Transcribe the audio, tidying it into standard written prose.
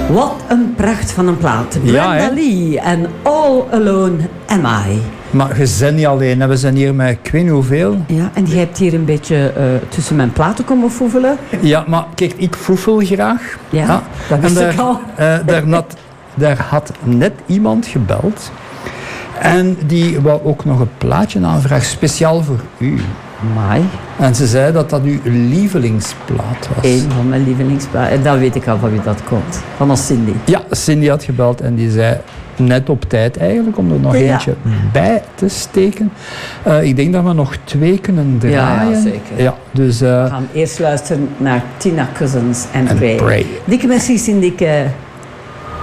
Wat een pracht van een plaat. Brenda Lee en All Alone Am I. Maar je bent niet alleen, hè. We zijn hier met ik weet niet hoeveel. Ja, en jij hebt hier een beetje tussen mijn platen komen foefelen. Ja, maar kijk, ik foefel graag. Ja, dat wist ik al. Daar had net iemand gebeld. En die wou ook nog een plaatje aanvragen, speciaal voor u. Amai. En ze zei dat dat uw lievelingsplaat was. Eén van mijn lievelingsplaten. En dan weet ik al van wie dat komt. Van ons Cindy. Ja, Cindy had gebeld en die zei net op tijd eigenlijk om er nog eentje bij te steken. Ik denk dat we nog 2 kunnen draaien. Ja, zeker. Ja, dus, we gaan eerst luisteren naar Tina Cousins en Pray. Pray. Dikke merci, Cindy.